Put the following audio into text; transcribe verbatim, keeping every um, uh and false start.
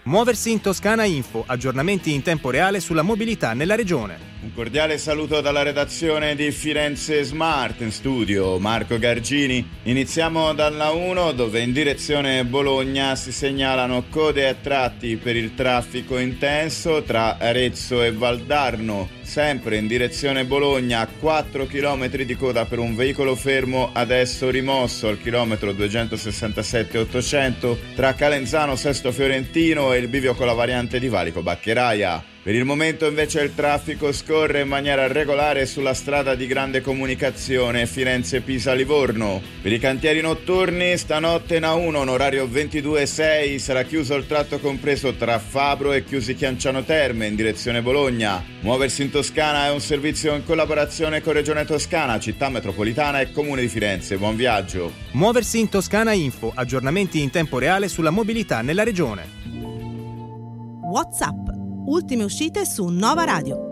Muoversi in Toscana Info, aggiornamenti in tempo reale sulla mobilità nella regione. Un cordiale saluto dalla redazione di Firenze Smart, in studio Marco Gargini. Iniziamo dalla uno, dove in direzione Bologna si segnalano code a tratti per il traffico intenso tra Arezzo e Valdarno. Sempre in direzione Bologna, quattro chilometri di coda per un veicolo fermo adesso rimosso al chilometro duecentosessantasette ottocento tra Calenzano Sesto Fiorentino e il bivio con la variante di Valico Baccheraia. Per il momento invece il traffico scorre in maniera regolare sulla strada di grande comunicazione Firenze-Pisa-Livorno. Per i cantieri notturni, stanotte in A uno, in orario ventidue e sei, sarà chiuso il tratto compreso tra Fabro e Chiusi Chianciano Terme in direzione Bologna. Muoversi in Toscana è un servizio in collaborazione con Regione Toscana, Città Metropolitana e Comune di Firenze. Buon viaggio. Muoversi in Toscana Info, aggiornamenti in tempo reale sulla mobilità nella regione. WhatsApp. Ultime uscite su Nova Radio.